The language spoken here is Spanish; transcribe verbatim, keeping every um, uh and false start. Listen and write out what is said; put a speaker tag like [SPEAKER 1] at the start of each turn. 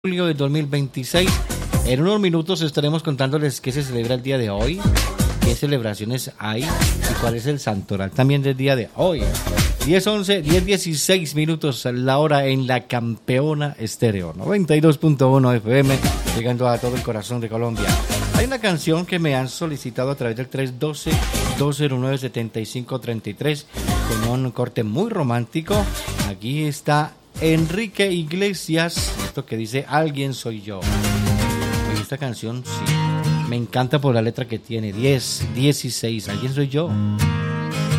[SPEAKER 1] Julio de dos mil veintiséis. En unos minutos estaremos contándoles qué se celebra el día de hoy, qué celebraciones hay y cuál es el santoral también del día de hoy. diez once, diez dieciséis minutos la hora en la Campeona Estéreo noventa y dos punto uno F M, llegando a todo el corazón de Colombia. Hay una canción que me han solicitado a través del tres uno dos, dos cero nueve, siete cinco tres tres con un corte muy romántico. Aquí está Enrique Iglesias, esto que dice Alguien soy yo. Y esta canción sí, me encanta por la letra que tiene, diez, dieciséis, Alguien soy yo.